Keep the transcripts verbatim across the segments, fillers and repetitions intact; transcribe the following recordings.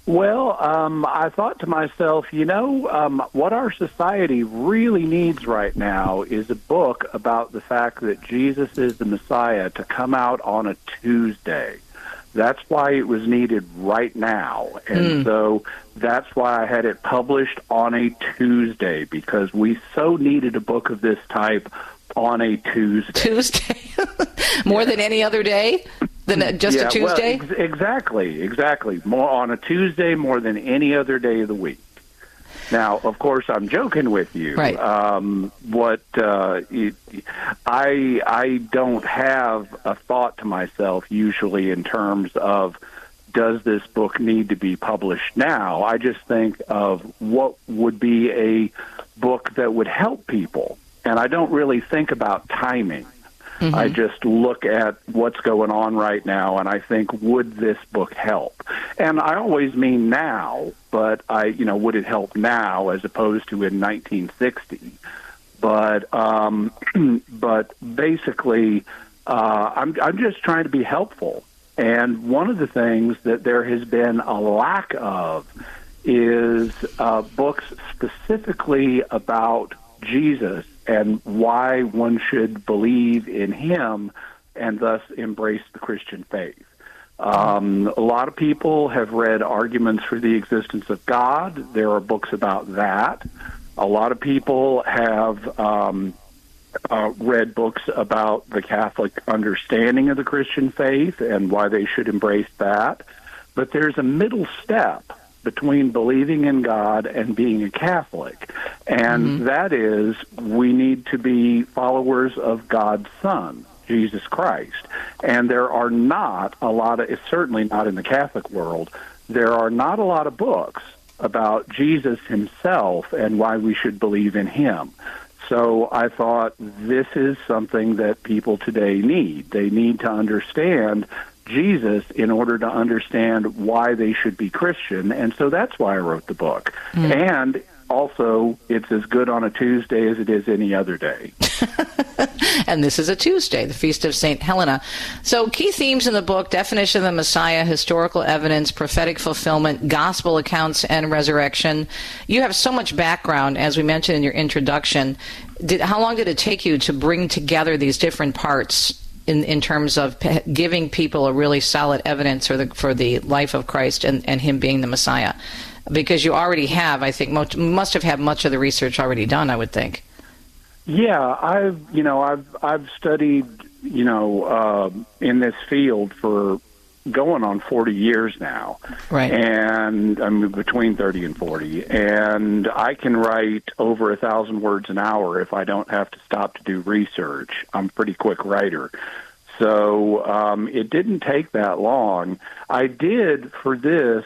Well, um, I thought to myself, you know, um, what our society really needs right now is a book about the fact that Jesus is the Messiah to come out on a Tuesday. That's why it was needed right now. And mm. so that's why I had it published on a Tuesday, because we so needed a book of this type on a Tuesday. Tuesday? More yeah. than any other day? Than just yeah, a Tuesday? Well, ex- exactly, exactly. More on a Tuesday more than any other day of the week. Now, of course, I'm joking with you. Right. Um, what uh, it, I I don't have a thought to myself usually in terms of, does this book need to be published now? I just think of what would be a book that would help people, and I don't really think about timing. Mm-hmm. I just look at what's going on right now, and I think, would this book help? And I always mean now, but I, you know, would it help now as opposed to in nineteen sixty? But, um, but basically, uh, I'm, I'm just trying to be helpful. And one of the things that there has been a lack of is uh, books specifically about Jesus and why one should believe in him and thus embrace the Christian faith. Um, a lot of people have read arguments for the existence of God. There are books about that. A lot of people have um, uh, read books about the Catholic understanding of the Christian faith and why they should embrace that. But there's a middle step between believing in God and being a Catholic, and mm-hmm. that is, we need to be followers of God's Son, Jesus Christ. And there are not a lot of, it's certainly not in the Catholic world, there are not a lot of books about Jesus himself and why we should believe in him. So I thought this is something that people today need. They need to understand Jesus in order to understand why they should be Christian, and so that's why I wrote the book. Mm. And also, it's as good on a Tuesday as it is any other day. And this is a Tuesday, the Feast of Saint Helena. So key themes in the book: definition of the Messiah, historical evidence, prophetic fulfillment, gospel accounts, and resurrection. You have so much background, as we mentioned in your introduction. Did, how long did it take you to bring together these different parts in, in terms of p- giving people a really solid evidence for the, for the life of Christ and, and him being the Messiah? Because you already have, I think, most, must have had much of the research already done, I would think. Yeah, I've, you know, I've, I've studied, you know, uh, in this field for going on forty years now. Right. And I'm between thirty and forty. And I can write over a thousand words an hour if I don't have to stop to do research. I'm a pretty quick writer. So um, it didn't take that long. I did, for this,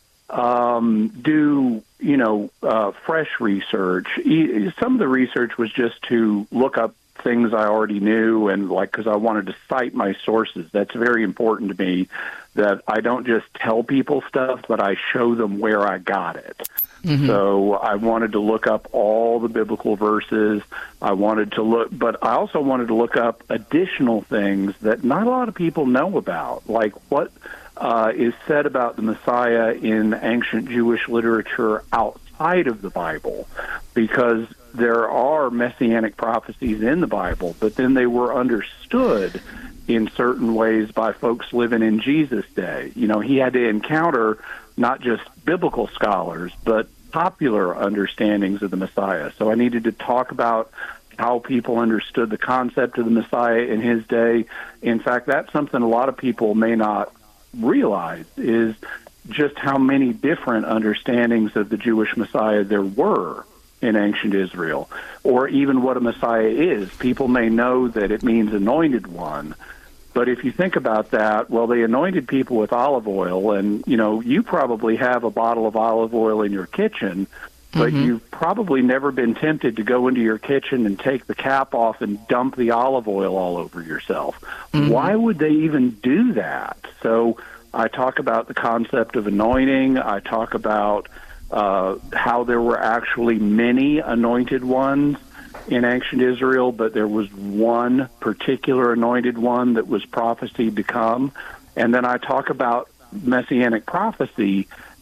um, do, you know, uh, fresh research. Some of the research was just to look up things I already knew, and like, because I wanted to cite my sources. That's very important to me, that I don't just tell people stuff, but I show them where I got it. Mm-hmm. So I wanted to look up all the biblical verses. I wanted to look, but I also wanted to look up additional things that not a lot of people know about, like what uh, is said about the Messiah in ancient Jewish literature outside of the Bible, because there are messianic prophecies in the Bible, but then they were understood in certain ways by folks living in Jesus' day. You know, he had to encounter not just biblical scholars, but popular understandings of the Messiah. So I needed to talk about how people understood the concept of the Messiah in his day. In fact, that's something a lot of people may not realize, is just how many different understandings of the Jewish Messiah there were in ancient Israel, or even what a Messiah is. People may know that it means anointed one, but if you think about that, well, they anointed people with olive oil, and, you know, you probably have a bottle of olive oil in your kitchen, but mm-hmm. you've probably never been tempted to go into your kitchen and take the cap off and dump the olive oil all over yourself. Mm-hmm. Why would they even do that? So I talk about the concept of anointing. I talk about uh, how there were actually many anointed ones in ancient Israel, but there was one particular anointed one that was prophesied to come. And then I talk about messianic prophecy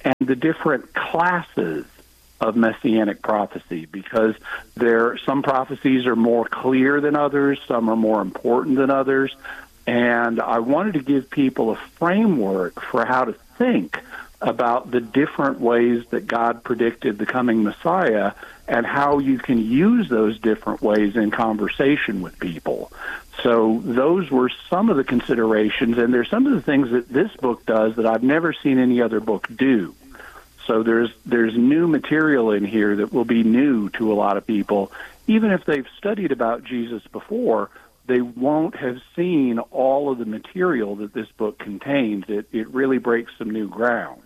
and the different classes of messianic prophecy, because there some prophecies are more clear than others, some are more important than others, and I wanted to give people a framework for how to think about the different ways that God predicted the coming Messiah and how you can use those different ways in conversation with people. So those were some of the considerations, and there's some of the things that this book does that I've never seen any other book do. So there's there's new material in here that will be new to a lot of people. Even if they've studied about Jesus before, they won't have seen all of the material that this book contains. It it really breaks some new ground.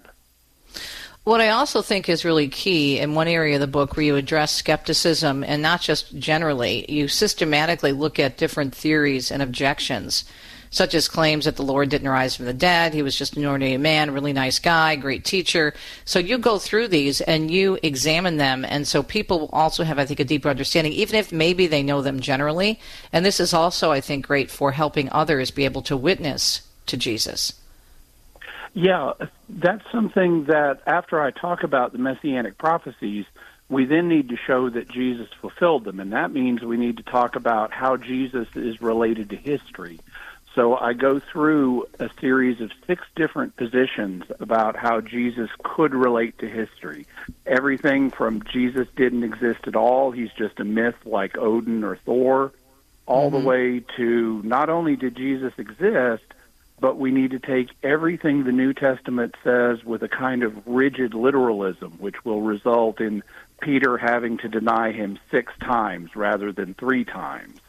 What I also think is really key in one area of the book where you address skepticism, and not just generally, you systematically look at different theories and objections, such as claims that the Lord didn't rise from the dead, he was just an ordinary man, really nice guy, great teacher. So you go through these and you examine them, and so people will also have, I think, a deeper understanding, even if maybe they know them generally. And this is also, I think, great for helping others be able to witness to Jesus. Yeah, that's something that after I talk about the messianic prophecies, we then need to show that Jesus fulfilled them, and that means we need to talk about how Jesus is related to history. So I go through a series of six different positions about how Jesus could relate to history. Everything from Jesus didn't exist at all, he's just a myth like Odin or Thor, all mm-hmm. the way to not only did Jesus exist, but we need to take everything the New Testament says with a kind of rigid literalism, which will result in Peter having to deny him six times rather than three times.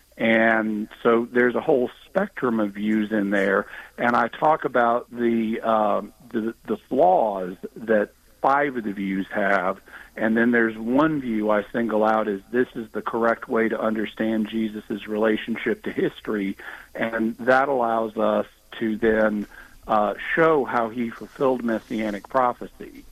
And so there's a whole spectrum of views in there, and I talk about the uh, the, the flaws that five of the views have, and then there's one view I single out as this is the correct way to understand Jesus' relationship to history, and that allows us to then uh, show how he fulfilled messianic prophecy.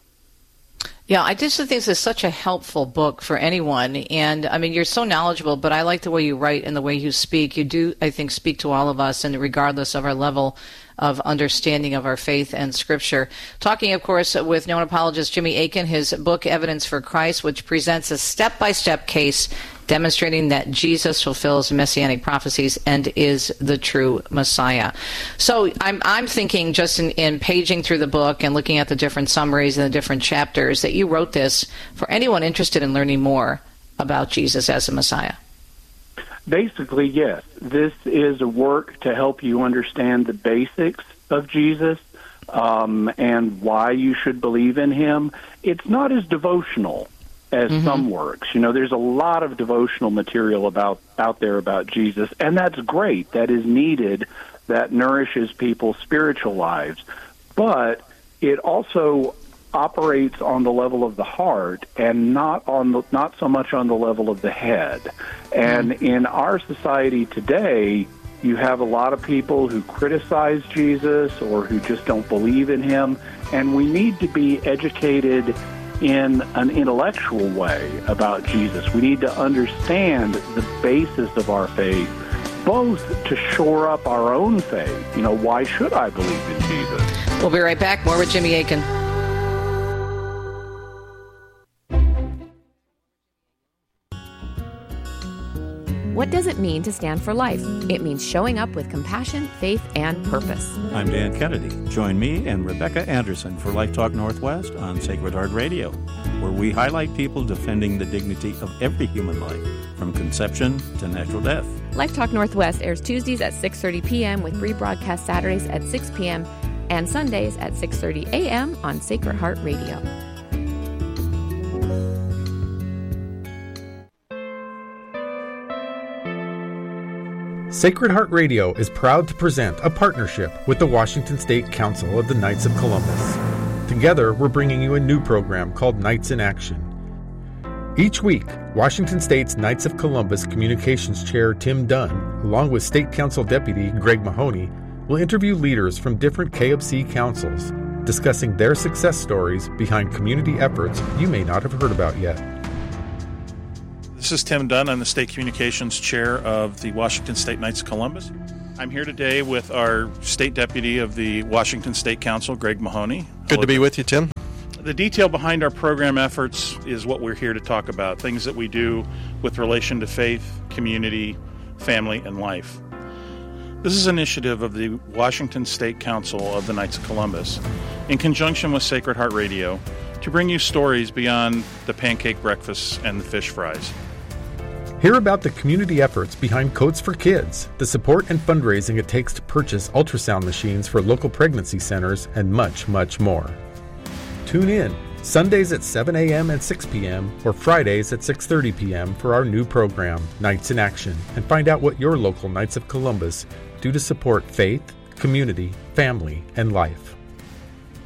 Yeah, I just think this is such a helpful book for anyone. And, I mean, you're so knowledgeable, but I like the way you write and the way you speak. You do, I think, speak to all of us, and regardless of our level of understanding of our faith and Scripture. Talking, of course, with known apologist Jimmy Akin, his book, Evidence for Christ, which presents a step-by-step case demonstrating that Jesus fulfills messianic prophecies and is the true Messiah. So I'm I'm thinking just in, in paging through the book and looking at the different summaries and the different chapters that you wrote this for anyone interested in learning more about Jesus as a Messiah. Basically, yes. This is a work to help you understand the basics of Jesus um, and why you should believe in him. It's not as devotional as mm-hmm. some works. You know, there's a lot of devotional material about out there about Jesus, and that's great. That is needed. That nourishes people's spiritual lives. But it also operates on the level of the heart and not on the, not so much on the level of the head. And mm-hmm. in our society today, you have a lot of people who criticize Jesus or who just don't believe in him, and we need to be educated in an intellectual way about Jesus. We need to understand the basis of our faith, both to shore up our own faith. You know, why should I believe in Jesus? We'll be right back. More with Jimmy Akin. What does it mean to stand for life? It means showing up with compassion, faith, and purpose. I'm Dan Kennedy. Join me and Rebecca Anderson for Life Talk Northwest on Sacred Heart Radio, where we highlight people defending the dignity of every human life, from conception to natural death. Life Talk Northwest airs Tuesdays at six thirty p.m. with rebroadcast Saturdays at six p.m. and Sundays at six thirty a.m. on Sacred Heart Radio. Sacred Heart Radio is proud to present a partnership with the Washington State Council of the Knights of Columbus. Together, we're bringing you a new program called Knights in Action. Each week, Washington State's Knights of Columbus Communications Chair Tim Dunn, along with State Council Deputy Greg Mahoney, will interview leaders from different K of C councils, discussing their success stories behind community efforts you may not have heard about yet. This is Tim Dunn. I'm the State Communications Chair of the Washington State Knights of Columbus. I'm here today with our State Deputy of the Washington State Council, Greg Mahoney. Good to be with you, Tim. The detail behind our program efforts is what we're here to talk about, things that we do with relation to faith, community, family, and life. This is an initiative of the Washington State Council of the Knights of Columbus in conjunction with Sacred Heart Radio to bring you stories beyond the pancake breakfasts and the fish fries. Hear about the community efforts behind Coats for Kids, the support and fundraising it takes to purchase ultrasound machines for local pregnancy centers, and much, much more. Tune in Sundays at seven a.m. and six p.m. or Fridays at six thirty p.m. for our new program, Knights in Action, and find out what your local Knights of Columbus do to support faith, community, family, and life.